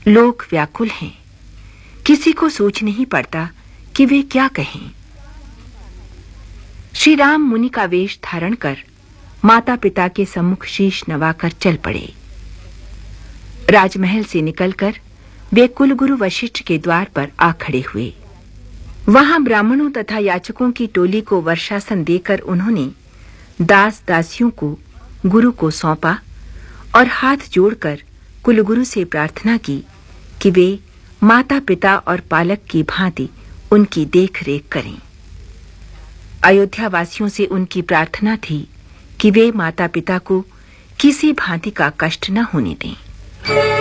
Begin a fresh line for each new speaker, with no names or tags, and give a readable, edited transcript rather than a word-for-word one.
लोग व्याकुल हैं, किसी को सोच नहीं पड़ता कि वे क्या कहें। श्री राम मुनि का वेश धारण कर माता पिता के सम्मुख शीश नवाकर चल पड़े। राजमहल से निकलकर वे कुलगुरु वशिष्ठ के द्वार पर आ खड़े हुए। वहां ब्राह्मणों तथा याचकों की टोली को वर्षासन देकर उन्होंने दास दासियों को गुरु को सौंपा और हाथ जोड़कर कुलगुरु से प्रार्थना की कि वे माता पिता और पालक की भांति उनकी देख रेख करें। अयोध्या वासियों से उनकी प्रार्थना थी कि वे माता पिता को किसी भांति का कष्ट न होने दें।